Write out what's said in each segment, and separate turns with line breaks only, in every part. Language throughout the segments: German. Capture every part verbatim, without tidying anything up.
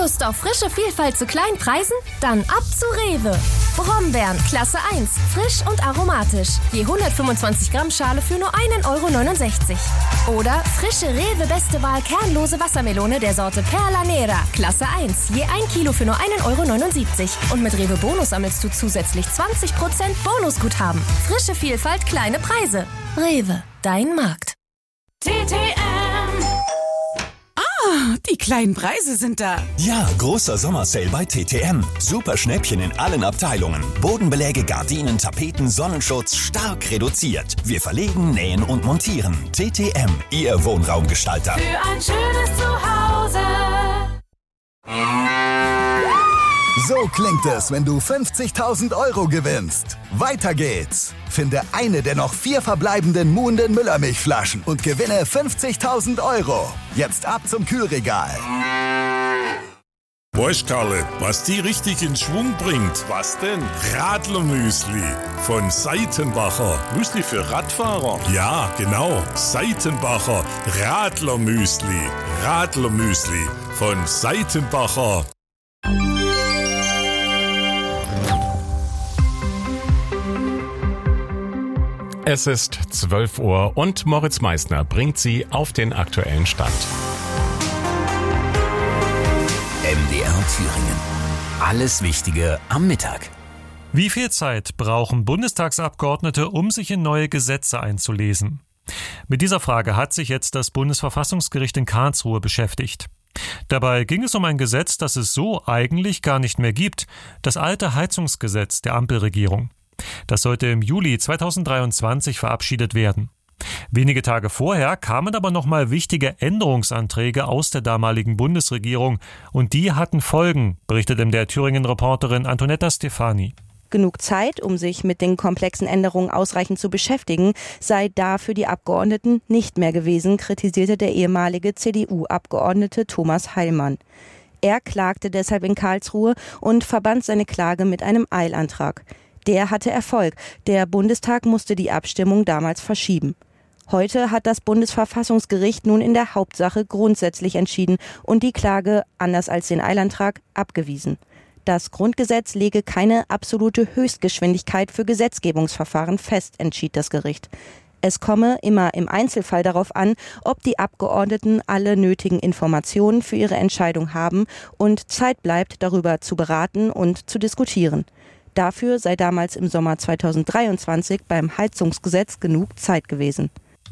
Lust auf frische Vielfalt zu kleinen Preisen? Dann ab zu Rewe. Brombeeren, Klasse eins, frisch und aromatisch. Je hundertfünfundzwanzig Gramm Schale für nur ein Euro neunundsechzig. Oder frische Rewe Beste Wahl kernlose Wassermelone der Sorte Perla Nera, Klasse eins. Je ein Kilo für nur ein Euro neunundsiebzig. Und mit Rewe Bonus sammelst du zusätzlich zwanzig Prozent Bonusguthaben. Frische Vielfalt, kleine Preise. Rewe, dein Markt.
T T M.
Ah, die kleinen Preise sind da.
Ja, großer Sommersale bei T T M. Super Schnäppchen in allen Abteilungen. Bodenbeläge, Gardinen, Tapeten, Sonnenschutz stark reduziert. Wir verlegen, nähen und montieren. T T M, Ihr Wohnraumgestalter.
Für ein schönes Zuhause.
So klingt es, wenn du fünfzigtausend Euro gewinnst. Weiter geht's. Finde eine der noch vier verbleibenden muhenden Müllermilchflaschen und gewinne fünfzigtausend Euro. Jetzt ab zum Kühlregal.
Weißt, Karle, was die richtig in Schwung bringt? Was denn? Radlermüsli von Seitenbacher. Müsli für Radfahrer? Ja, genau. Seitenbacher Radlermüsli. Radlermüsli von Seitenbacher.
Es ist zwölf Uhr und Moritz Meissner bringt Sie auf den aktuellen Stand.
M D R Thüringen. Alles Wichtige am Mittag.
Wie viel Zeit brauchen Bundestagsabgeordnete, um sich in neue Gesetze einzulesen? Mit dieser Frage hat sich jetzt das Bundesverfassungsgericht in Karlsruhe beschäftigt. Dabei ging es um ein Gesetz, das es so eigentlich gar nicht mehr gibt, das alte Heizungsgesetz der Ampelregierung. Das sollte im Juli zweitausenddreiundzwanzig verabschiedet werden. Wenige Tage vorher kamen aber nochmal wichtige Änderungsanträge aus der damaligen Bundesregierung und die hatten Folgen, berichtet M D R Thüringen-Reporterin Antonetta Stefani.
Genug Zeit, um sich mit den komplexen Änderungen ausreichend zu beschäftigen, sei da für die Abgeordneten nicht mehr gewesen, kritisierte der ehemalige C D U-Abgeordnete Thomas Heilmann. Er klagte deshalb in Karlsruhe und verband seine Klage mit einem Eilantrag. Der hatte Erfolg. Der Bundestag musste die Abstimmung damals verschieben. Heute hat das Bundesverfassungsgericht nun in der Hauptsache grundsätzlich entschieden und die Klage, anders als den Eilantrag, abgewiesen. Das Grundgesetz lege keine absolute Höchstgeschwindigkeit für Gesetzgebungsverfahren fest, entschied das Gericht. Es komme immer im Einzelfall darauf an, ob die Abgeordneten alle nötigen Informationen für ihre Entscheidung haben und Zeit bleibt, darüber zu beraten und zu diskutieren. Dafür sei damals im Sommer zweitausenddreiundzwanzig beim Heizungsgesetz genug Zeit gewesen.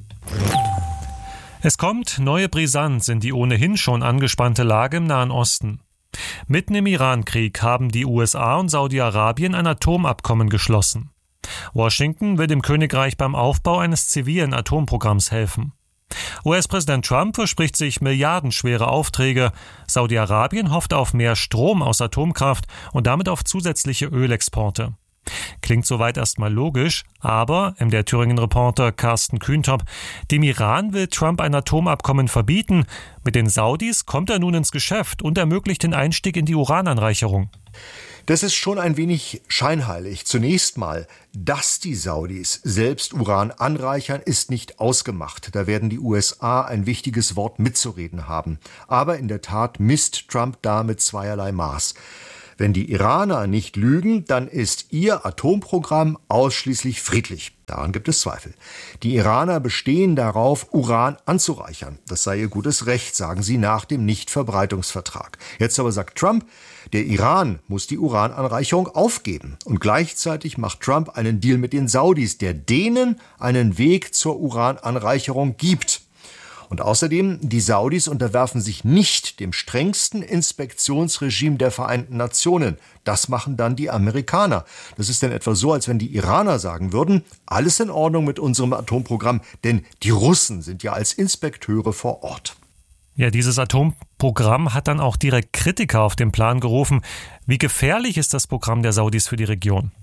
Es kommt neue Brisanz in die ohnehin schon angespannte Lage im Nahen Osten. Mitten im Irankrieg haben die U S A und Saudi-Arabien ein Atomabkommen geschlossen. Washington will dem Königreich beim Aufbau eines zivilen Atomprogramms helfen. U S-Präsident Trump verspricht sich milliardenschwere Aufträge. Saudi-Arabien hofft auf mehr Strom aus Atomkraft und damit auf zusätzliche Ölexporte. Klingt soweit erstmal logisch, aber, M D R Thüringen-Reporter Carsten Kühntop, dem Iran will Trump ein Atomabkommen verbieten. Mit den Saudis kommt er nun ins Geschäft und ermöglicht den Einstieg in die Urananreicherung.
Das ist schon ein wenig scheinheilig. Zunächst mal, dass die Saudis selbst Uran anreichern, ist nicht ausgemacht. Da werden die U S A ein wichtiges Wort mitzureden haben. Aber in der Tat misst Trump da mit zweierlei Maß. Wenn die Iraner nicht lügen, dann ist ihr Atomprogramm ausschließlich friedlich. Daran gibt es Zweifel. Die Iraner bestehen darauf, Uran anzureichern. Das sei ihr gutes Recht, sagen sie nach dem Nichtverbreitungsvertrag. Jetzt aber sagt Trump, der Iran muss die Urananreicherung aufgeben. Und gleichzeitig macht Trump einen Deal mit den Saudis, der denen einen Weg zur Urananreicherung gibt. Und außerdem, die Saudis unterwerfen sich nicht dem strengsten Inspektionsregime der Vereinten Nationen. Das machen dann die Amerikaner. Das ist dann etwa so, als wenn die Iraner sagen würden, alles in Ordnung mit unserem Atomprogramm, denn die Russen sind ja als Inspekteure vor Ort.
Ja, dieses Atomprogramm hat dann auch direkt Kritiker auf den Plan gerufen. Wie gefährlich ist das Programm der Saudis für die Region?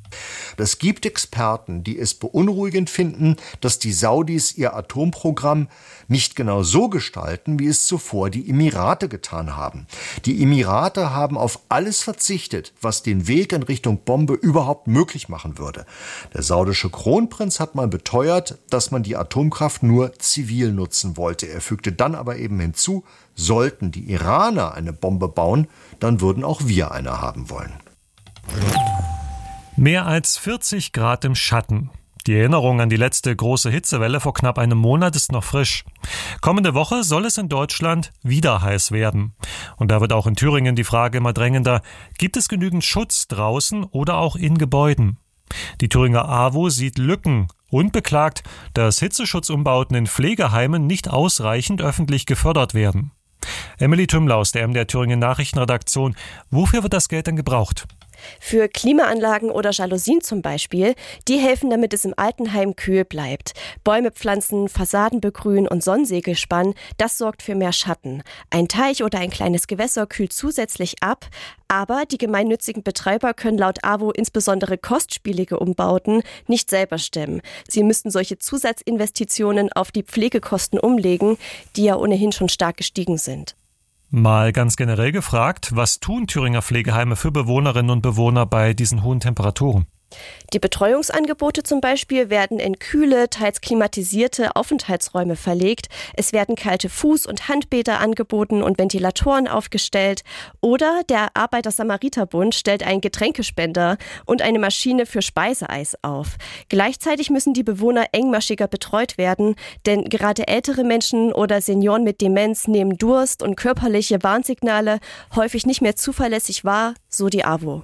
Es gibt Experten, die es beunruhigend finden, dass die Saudis ihr Atomprogramm nicht genau so gestalten, wie es zuvor die Emirate getan haben. Die Emirate haben auf alles verzichtet, was den Weg in Richtung Bombe überhaupt möglich machen würde. Der saudische Kronprinz hat mal beteuert, dass man die Atomkraft nur zivil nutzen wollte. Er fügte dann aber eben hinzu, sollten die Iraner eine Bombe bauen, dann würden auch wir eine haben wollen.
Mehr als vierzig Grad im Schatten. Die Erinnerung an die letzte große Hitzewelle vor knapp einem Monat ist noch frisch. Kommende Woche soll es in Deutschland wieder heiß werden. Und da wird auch in Thüringen die Frage immer drängender, gibt es genügend Schutz draußen oder auch in Gebäuden? Die Thüringer A W O sieht Lücken und beklagt, dass Hitgeschutzumbauten in Pflegeheimen nicht ausreichend öffentlich gefördert werden. Emily Tümmler aus der M D R Thüringen Nachrichtenredaktion. Wofür wird das Geld denn gebraucht?
Für Klimaanlagen oder Jalousien zum Beispiel, die helfen, damit es im Altenheim kühl bleibt. Bäume pflanzen, Fassaden begrünen und Sonnensegel spannen, das sorgt für mehr Schatten. Ein Teich oder ein kleines Gewässer kühlt zusätzlich ab, aber die gemeinnützigen Betreiber können laut A W O insbesondere kostspielige Umbauten nicht selber stemmen. Sie müssten solche Zusatzinvestitionen auf die Pflegekosten umlegen, die ja ohnehin schon stark gestiegen sind.
Mal ganz generell gefragt, was tun Thüringer Pflegeheime für Bewohnerinnen und Bewohner bei diesen hohen Temperaturen?
Die Betreuungsangebote zum Beispiel werden in kühle, teils klimatisierte Aufenthaltsräume verlegt. Es werden kalte Fuß- und Handbäder angeboten und Ventilatoren aufgestellt. Oder der Arbeiter-Samariter-Bund stellt einen Getränkespender und eine Maschine für Speiseeis auf. Gleichzeitig müssen die Bewohner engmaschiger betreut werden, denn gerade ältere Menschen oder Senioren mit Demenz nehmen Durst und körperliche Warnsignale häufig nicht mehr zuverlässig wahr, so die A W O.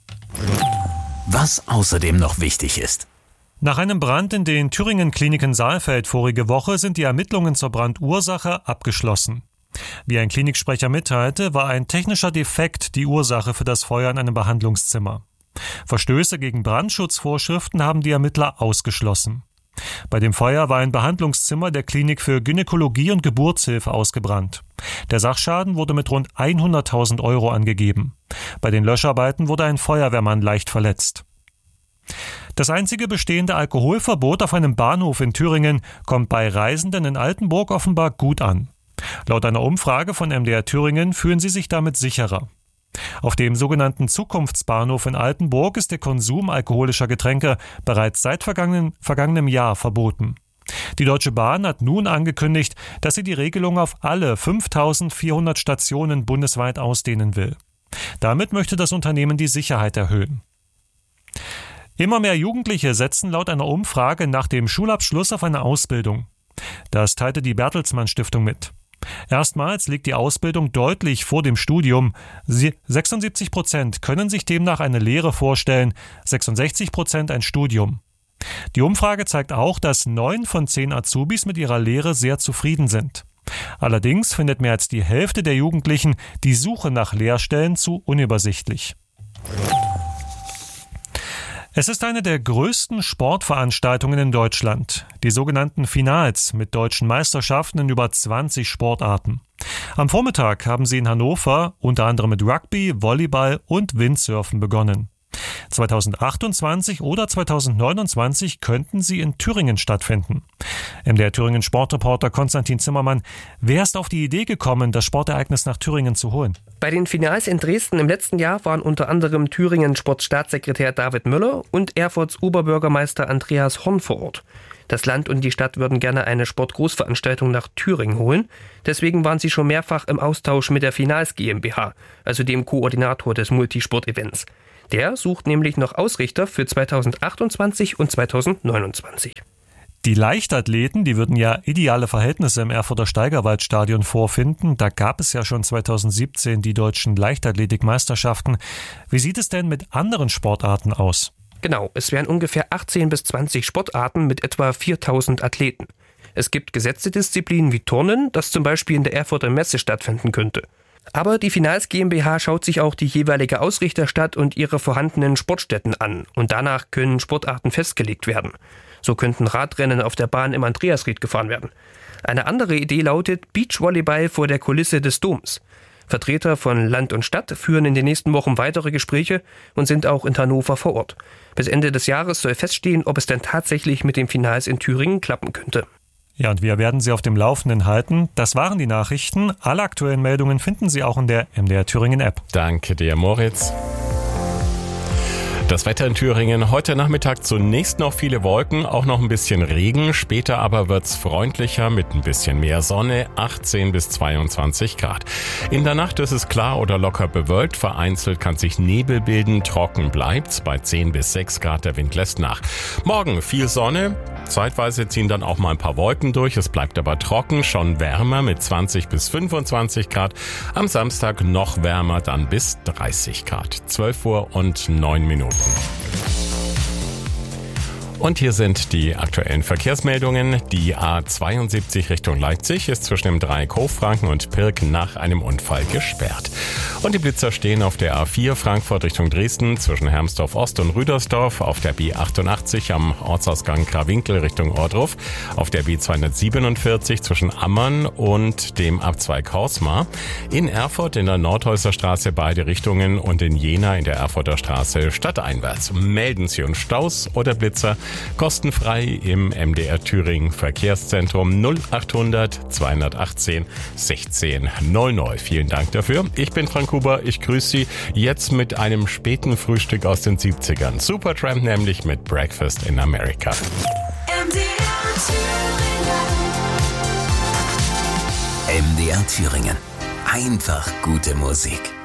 Was außerdem noch wichtig ist.
Nach einem Brand in den Thüringen-Kliniken Saalfeld vorige Woche sind die Ermittlungen zur Brandursache abgeschlossen. Wie ein Kliniksprecher mitteilte, war ein technischer Defekt die Ursache für das Feuer in einem Behandlungszimmer. Verstöße gegen Brandschutzvorschriften haben die Ermittler ausgeschlossen. Bei dem Feuer war ein Behandlungszimmer der Klinik für Gynäkologie und Geburtshilfe ausgebrannt. Der Sachschaden wurde mit rund hunderttausend Euro angegeben. Bei den Löscharbeiten wurde ein Feuerwehrmann leicht verletzt. Das einzige bestehende Alkoholverbot auf einem Bahnhof in Thüringen kommt bei Reisenden in Altenburg offenbar gut an. Laut einer Umfrage von M D R Thüringen fühlen sie sich damit sicherer. Auf dem sogenannten Zukunftsbahnhof in Altenburg ist der Konsum alkoholischer Getränke bereits seit vergangenen, vergangenem Jahr verboten. Die Deutsche Bahn hat nun angekündigt, dass sie die Regelung auf alle fünftausendvierhundert Stationen bundesweit ausdehnen will. Damit möchte das Unternehmen die Sicherheit erhöhen. Immer mehr Jugendliche setzen laut einer Umfrage nach dem Schulabschluss auf eine Ausbildung. Das teilte die Bertelsmann Stiftung mit. Erstmals liegt die Ausbildung deutlich vor dem Studium. sechsundsiebzig Prozent können sich demnach eine Lehre vorstellen, sechsundsechzig Prozent ein Studium. Die Umfrage zeigt auch, dass neun von zehn Azubis mit ihrer Lehre sehr zufrieden sind. Allerdings findet mehr als die Hälfte der Jugendlichen die Suche nach Lehrstellen zu unübersichtlich. Es ist eine der größten Sportveranstaltungen in Deutschland, die sogenannten Finals mit deutschen Meisterschaften in über zwanzig Sportarten. Am Vormittag haben sie in Hannover unter anderem mit Rugby, Volleyball und Windsurfen begonnen. zweitausendachtundzwanzig oder zweitausendneunundzwanzig könnten sie in Thüringen stattfinden. M D R Thüringen Sportreporter Konstantin Zimmermann, wer ist auf die Idee gekommen, das Sportereignis nach Thüringen zu holen?
Bei den Finals in Dresden im letzten Jahr waren unter anderem Thüringen Sportstaatssekretär David Müller und Erfurts Oberbürgermeister Andreas Horn vor Ort. Das Land und die Stadt würden gerne eine Sportgroßveranstaltung nach Thüringen holen. Deswegen waren sie schon mehrfach im Austausch mit der Finals GmbH, also dem Koordinator des Multisport-Events. Der sucht nämlich noch Ausrichter für zweitausendachtundzwanzig und zweitausendneunundzwanzig.
Die Leichtathleten, die würden ja ideale Verhältnisse im Erfurter Steigerwaldstadion vorfinden. Da gab es ja schon zweitausendsiebzehn die deutschen Leichtathletikmeisterschaften. Wie sieht es denn mit anderen Sportarten aus?
Genau, es wären ungefähr achtzehn bis zwanzig Sportarten mit etwa viertausend Athleten. Es gibt gesetzte Disziplinen wie Turnen, das zum Beispiel in der Erfurter Messe stattfinden könnte. Aber die Finals GmbH schaut sich auch die jeweilige Ausrichterstadt und ihre vorhandenen Sportstätten an. Und danach können Sportarten festgelegt werden. So könnten Radrennen auf der Bahn im Andreasried gefahren werden. Eine andere Idee lautet Beachvolleyball vor der Kulisse des Doms. Vertreter von Land und Stadt führen in den nächsten Wochen weitere Gespräche und sind auch in Hannover vor Ort. Bis Ende des Jahres soll feststehen, ob es denn tatsächlich mit den Finals in Thüringen klappen könnte.
Ja, und wir werden Sie auf dem Laufenden halten. Das waren die Nachrichten. Alle aktuellen Meldungen finden Sie auch in der M D R Thüringen App.
Danke dir, Moritz. Das Wetter in Thüringen heute Nachmittag zunächst noch viele Wolken, auch noch ein bisschen Regen. Später aber wird's freundlicher mit ein bisschen mehr Sonne, achtzehn bis zweiundzwanzig Grad. In der Nacht ist es klar oder locker bewölkt. Vereinzelt kann sich Nebel bilden, trocken bleibt's bei zehn bis sechs Grad. Der Wind lässt nach. Morgen viel Sonne. Zeitweise ziehen dann auch mal ein paar Wolken durch. Es bleibt aber trocken, schon wärmer mit zwanzig bis fünfundzwanzig Grad. Am Samstag noch wärmer, dann bis dreißig Grad. zwölf Uhr und neun Minuten. Und hier sind die aktuellen Verkehrsmeldungen. Die A zweiundsiebzig Richtung Leipzig ist zwischen dem Dreieck Hofranken und Pirk nach einem Unfall gesperrt. Und die Blitzer stehen auf der A vier Frankfurt Richtung Dresden zwischen Hermsdorf Ost und Rüdersdorf, auf der B achtundachtzig am Ortsausgang Krawinkel Richtung Ohrdruf, auf der B zweihundertsiebenundvierzig zwischen Ammann und dem Abzweig Horsmar, in Erfurt in der Nordhäuser Straße beide Richtungen und in Jena in der Erfurter Straße stadteinwärts. Melden Sie uns Staus oder Blitzer kostenfrei im M D R Thüringen Verkehrszentrum null achthundert zweihundertachtzehn sechzehn null null. Vielen Dank dafür. Ich bin Frank Huber, ich grüße Sie jetzt mit einem späten Frühstück aus den siebzigern. Supertramp nämlich mit Breakfast in America.
M D R Thüringen.
M D R Thüringen. Einfach gute Musik.